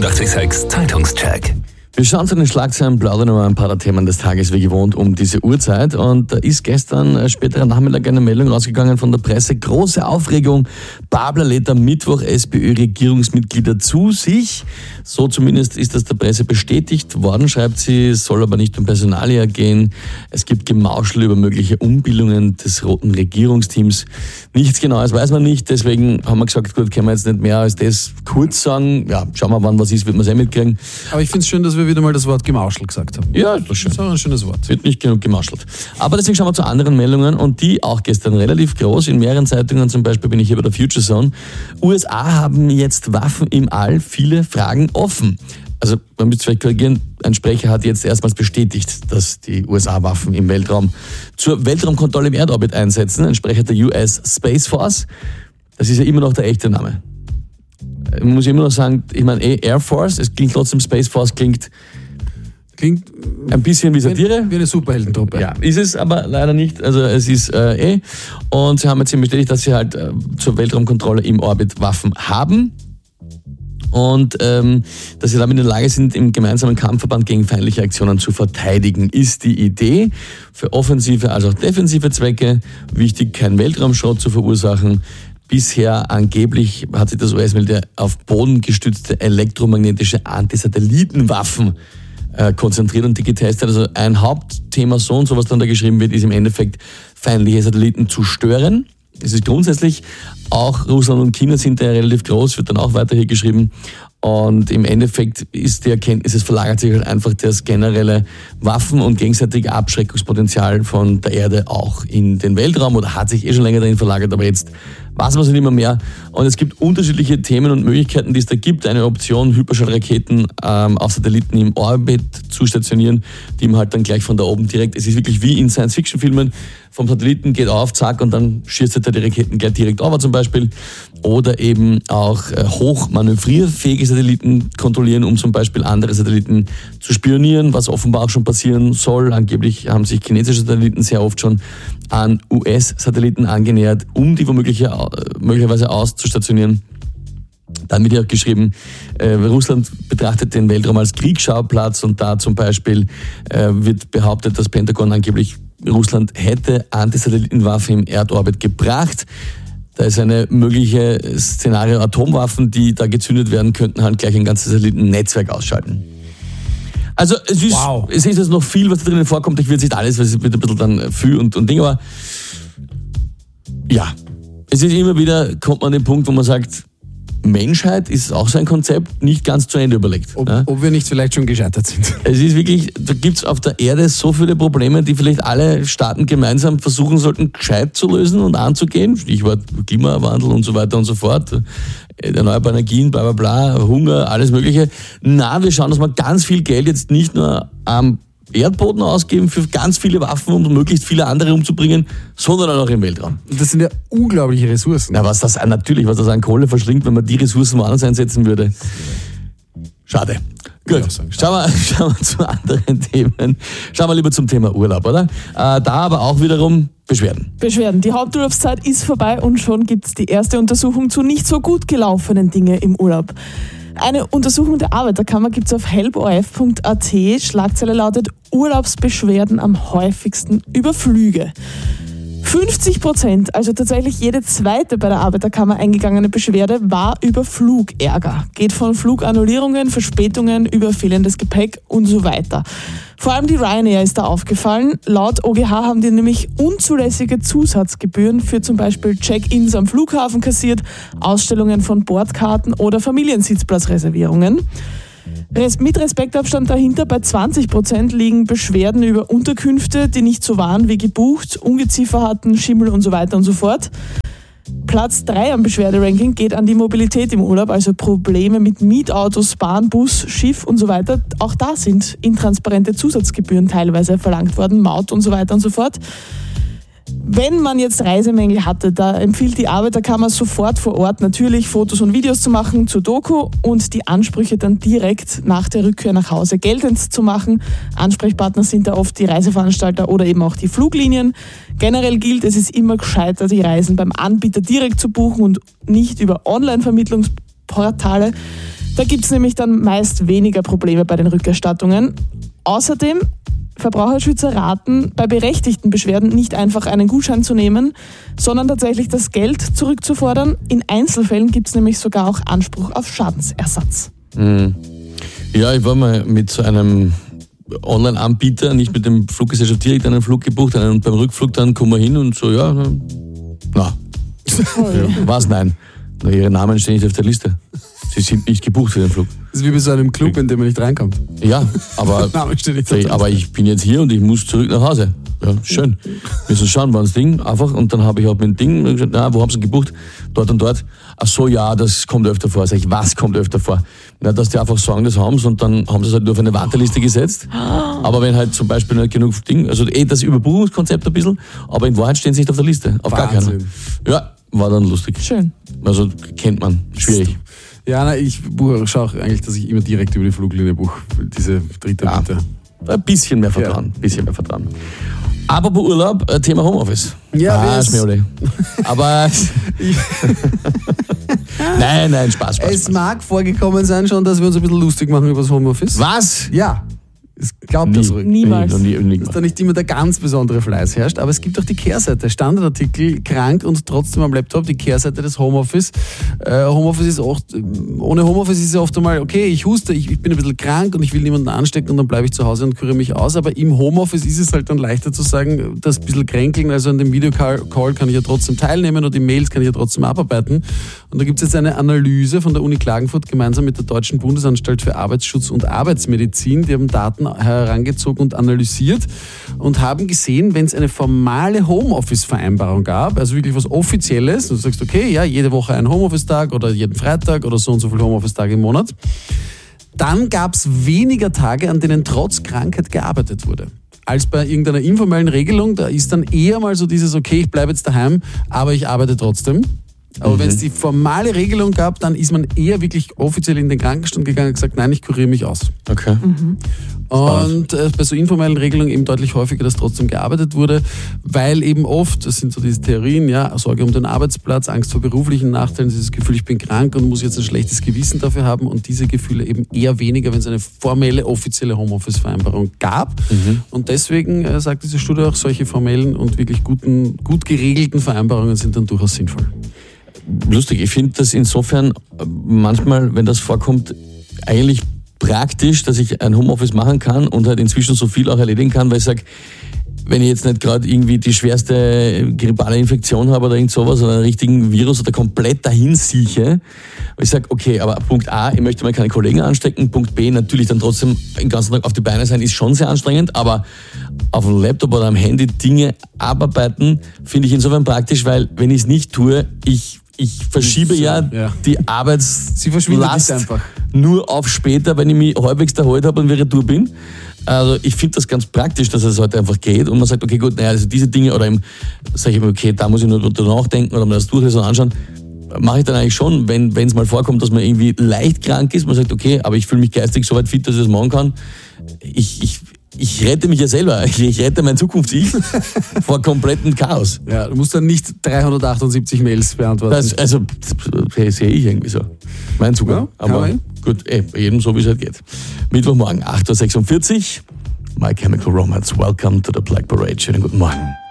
886 Zeitungscheck. Wir schauen zu den Schlagzeilen, plaudern über ein paar der Themen des Tages wie gewohnt um diese Uhrzeit. Und da ist gestern späterer Nachmittag eine Meldung rausgegangen von der Presse. Große Aufregung. Babler lädt am Mittwoch SPÖ-Regierungsmitglieder zu sich. So zumindest ist das der Presse bestätigt worden, schreibt sie. Es soll aber nicht um Personalia gehen. Es gibt Gemauschel über mögliche Umbildungen des roten Regierungsteams. Nichts Genaues weiß man nicht. Deswegen haben wir gesagt, gut, können wir jetzt nicht mehr als das kurz sagen. Ja, schauen wir, wann was ist, wird man es mitkriegen. Aber ich finde es schön, dass wir wieder mal das Wort Gemauschel gesagt haben. Ja, ist doch schön. Das ist auch ein schönes Wort. Wird nicht genug gemauschelt. Aber deswegen schauen wir zu anderen Meldungen und die auch gestern relativ groß in mehreren Zeitungen. Zum Beispiel bin ich hier bei der Future Zone. USA haben jetzt Waffen im All, viele Fragen offen. Also man müsste vielleicht korrigieren, ein Sprecher hat jetzt erstmals bestätigt, dass die USA Waffen im Weltraum zur Weltraumkontrolle im Erdorbit einsetzen. Ein Sprecher der US Space Force. Das ist ja immer noch der echte Name. Man muss immer noch sagen, ich meine Air Force, es klingt trotzdem Space Force, klingt ein bisschen wie Satire. Wie eine Superheldentruppe. Ja, ist es aber leider nicht. Also es ist Und sie haben jetzt eben bestätigt, dass sie halt zur Weltraumkontrolle im Orbit Waffen haben. Und dass sie damit in der Lage sind, im gemeinsamen Kampfverband gegen feindliche Aktionen zu verteidigen, ist die Idee. Für offensive als auch defensive Zwecke. Wichtig, keinen Weltraumschrott zu verursachen. Bisher angeblich hat sich das US-Militär auf bodengestützte elektromagnetische Antisatellitenwaffen konzentriert und die getestet. Also ein Hauptthema, so und so, was dann da geschrieben wird, ist im Endeffekt, feindliche Satelliten zu stören. Es ist grundsätzlich, auch Russland und China sind da relativ groß, wird dann auch weiter hier geschrieben. Und im Endeffekt ist die Erkenntnis, es verlagert sich halt einfach das generelle Waffen- und gegenseitige Abschreckungspotenzial von der Erde auch in den Weltraum oder hat sich schon länger dahin verlagert, aber jetzt weiß man es nicht immer mehr. Und es gibt unterschiedliche Themen und Möglichkeiten, die es da gibt. Eine Option, Hyperschallraketen auf Satelliten im Orbit zu stationieren, die man halt dann gleich von da oben direkt, es ist wirklich wie in Science-Fiction-Filmen, vom Satelliten geht auf, zack, und dann schießt halt die Raketen gleich direkt over zum Beispiel. Oder eben auch hochmanövrierfähige Satelliten kontrollieren, um zum Beispiel andere Satelliten zu spionieren, was offenbar auch schon passieren soll. Angeblich haben sich chinesische Satelliten sehr oft schon an US-Satelliten angenähert, um die möglicherweise auszustationieren. Dann wird ja auch geschrieben, Russland betrachtet den Weltraum als Kriegsschauplatz und da zum Beispiel wird behauptet, das Pentagon angeblich, Russland hätte Antisatellitenwaffen im Erdorbit gebracht. Da ist eine mögliche Szenario, Atomwaffen, die da gezündet werden könnten, halt gleich ein ganzes Satellitennetzwerk ausschalten. Also es ist jetzt noch viel, was da drinnen vorkommt. Ich will jetzt nicht alles, weil es wird ein bisschen dann viel und Ding, aber ja, es ist immer wieder, kommt man an den Punkt, wo man sagt, Menschheit ist auch so ein Konzept, nicht ganz zu Ende überlegt. Ob wir nicht vielleicht schon gescheitert sind. Es ist wirklich, da gibt es auf der Erde so viele Probleme, die vielleicht alle Staaten gemeinsam versuchen sollten, gescheit zu lösen und anzugehen. Stichwort Klimawandel und so weiter und so fort. Erneuerbare Energien, bla bla bla, Hunger, alles Mögliche. Na, wir schauen, dass wir ganz viel Geld jetzt nicht nur am Erdboden ausgeben für ganz viele Waffen, um möglichst viele andere umzubringen, sondern auch im Weltraum. Das sind ja unglaubliche Ressourcen. Na, was das an Kohle verschlingt, wenn man die Ressourcen woanders einsetzen würde. Schade. Gut, schauen wir zu anderen Themen. Schauen wir lieber zum Thema Urlaub, oder? Da aber auch wiederum Beschwerden. Die Haupturlaubszeit ist vorbei und schon gibt es die erste Untersuchung zu nicht so gut gelaufenen Dingen im Urlaub. Eine Untersuchung der Arbeiterkammer gibt es auf helporf.at. Schlagzeile lautet: Urlaubsbeschwerden am häufigsten über Flüge. 50%, also tatsächlich jede zweite bei der Arbeiterkammer eingegangene Beschwerde, war über Flugärger. Geht von Flugannullierungen, Verspätungen über fehlendes Gepäck und so weiter. Vor allem die Ryanair ist da aufgefallen. Laut OGH haben die nämlich unzulässige Zusatzgebühren für zum Beispiel Check-ins am Flughafen kassiert, Ausstellungen von Bordkarten oder Familiensitzplatzreservierungen. Mit Respektabstand dahinter, bei 20% liegen Beschwerden über Unterkünfte, die nicht so waren wie gebucht, Ungeziefer hatten, Schimmel und so weiter und so fort. Platz 3 am Beschwerderanking geht an die Mobilität im Urlaub, also Probleme mit Mietautos, Bahn, Bus, Schiff und so weiter. Auch da sind intransparente Zusatzgebühren teilweise verlangt worden, Maut und so weiter und so fort. Wenn man jetzt Reisemängel hatte, da empfiehlt die Arbeiterkammer sofort vor Ort natürlich Fotos und Videos zu machen zur Doku und die Ansprüche dann direkt nach der Rückkehr nach Hause geltend zu machen. Ansprechpartner sind da oft die Reiseveranstalter oder eben auch die Fluglinien. Generell gilt, es ist immer gescheiter, die Reisen beim Anbieter direkt zu buchen und nicht über Online-Vermittlungsportale. Da gibt es nämlich dann meist weniger Probleme bei den Rückerstattungen. Außerdem, Verbraucherschützer raten, bei berechtigten Beschwerden nicht einfach einen Gutschein zu nehmen, sondern tatsächlich das Geld zurückzufordern. In Einzelfällen gibt es nämlich sogar auch Anspruch auf Schadensersatz. Ja, ich war mal mit so einem Online-Anbieter, nicht mit dem Fluggesellschaft direkt einen Flug gebucht, und beim Rückflug dann kommen wir hin und so, ja, na. Was? Nein. Na, ihre Namen stehen nicht auf der Liste. Sie sind nicht gebucht für den Flug. Das ist wie bei so einem Club, in dem man nicht reinkommt. Ja, aber, Name steht nicht auf der aber ich bin jetzt hier und ich muss zurück nach Hause. Ja, schön. Müssen schauen, wann das Ding einfach. Und dann habe ich auch mit dem Ding gesagt, na, wo haben Sie gebucht? Dort und dort. Ach so, ja, das kommt öfter vor. Sag ich, was kommt öfter vor? Na, dass die einfach sagen, das haben sie und dann haben sie es halt nur auf eine Warteliste gesetzt. Aber wenn halt zum Beispiel nicht genug Ding, also das Überbuchungskonzept ein bisschen, aber in Wahrheit stehen sie nicht auf der Liste. Auf gar keiner. Wahnsinn. Ja, war dann lustig. Schön. Also kennt man. Schwierig. Ja, na, ich schaue auch eigentlich, dass ich immer direkt über die Fluglinie buche, diese Drittanbieter. Ein bisschen mehr Vertrauen. Aber bei Urlaub, Thema Homeoffice. Ja, Schmerli. Aber nein, Spaß. Es mag vorgekommen sein schon, dass wir uns ein bisschen lustig machen über das Homeoffice. Was? Ja, es glaubt das ruhig. Niemals. Dass da nicht immer der ganz besondere Fleiß herrscht, aber es gibt auch die Kehrseite. Standardartikel, krank und trotzdem am Laptop, die Kehrseite des Homeoffice. Homeoffice ist ohne Homeoffice ist es oft einmal, okay, ich huste, ich bin ein bisschen krank und ich will niemanden anstecken und dann bleibe ich zu Hause und küre mich aus, aber im Homeoffice ist es halt dann leichter zu sagen, das bisschen kränkeln, also an dem Videocall kann ich ja trotzdem teilnehmen und die Mails kann ich ja trotzdem abarbeiten. Und da gibt es jetzt eine Analyse von der Uni Klagenfurt gemeinsam mit der Deutschen Bundesanstalt für Arbeitsschutz und Arbeitsmedizin, die haben Daten herangezogen und analysiert und haben gesehen, wenn es eine formale Homeoffice-Vereinbarung gab, also wirklich was Offizielles, du sagst, okay, ja, jede Woche ein Homeoffice-Tag oder jeden Freitag oder so und so viele Homeoffice-Tage im Monat, dann gab es weniger Tage, an denen trotz Krankheit gearbeitet wurde. Als bei irgendeiner informellen Regelung, da ist dann eher mal so dieses, okay, ich bleibe jetzt daheim, aber ich arbeite trotzdem. Aber wenn es die formale Regelung gab, dann ist man eher wirklich offiziell in den Krankenstand gegangen und gesagt, nein, ich kuriere mich aus. Okay. Und bei so informellen Regelungen eben deutlich häufiger, dass trotzdem gearbeitet wurde, weil eben oft, das sind so diese Theorien, ja, Sorge um den Arbeitsplatz, Angst vor beruflichen Nachteilen, dieses Gefühl, ich bin krank und muss jetzt ein schlechtes Gewissen dafür haben und diese Gefühle eben eher weniger, wenn es eine formelle, offizielle Homeoffice-Vereinbarung gab. Und deswegen sagt diese Studie auch, solche formellen und wirklich gut geregelten Vereinbarungen sind dann durchaus sinnvoll. Lustig, ich finde das insofern manchmal, wenn das vorkommt, eigentlich praktisch, dass ich ein Homeoffice machen kann und halt inzwischen so viel auch erledigen kann, weil ich sage, wenn ich jetzt nicht gerade irgendwie die schwerste grippale Infektion habe oder irgend sowas oder einen richtigen Virus oder komplett dahin sieche, weil ich sage, okay, aber Punkt A, ich möchte mal keine Kollegen anstecken, Punkt B, natürlich dann trotzdem den ganzen Tag auf die Beine sein, ist schon sehr anstrengend, aber auf dem Laptop oder am Handy Dinge abarbeiten, finde ich insofern praktisch, weil wenn ich es nicht tue, ich verschiebe die Arbeitslast Sie verschwindet nicht einfach. Nur auf später, wenn ich mich halbwegs erholt habe und wieder retour bin. Also ich finde das ganz praktisch, dass es heute einfach geht und man sagt, okay gut, naja, also diese Dinge oder sage ich mir, okay, da muss ich nur drüber nachdenken oder mir das durchlesen und anschauen, mache ich dann eigentlich schon, wenn es mal vorkommt, dass man irgendwie leicht krank ist, man sagt, okay, aber ich fühle mich geistig so weit fit, dass ich das machen kann. Ich rette mich ja selber, ich rette mein Zukunfts-Ich vor komplettem Chaos. Ja, du musst dann nicht 378 Mails beantworten. Das sehe ich irgendwie so. Mein Zugang. Ja, aber gut, bei jedem so, wie es halt geht. Mittwochmorgen, 8.46 Uhr. My Chemical Romance. Welcome to the Black Parade. Schönen guten Morgen.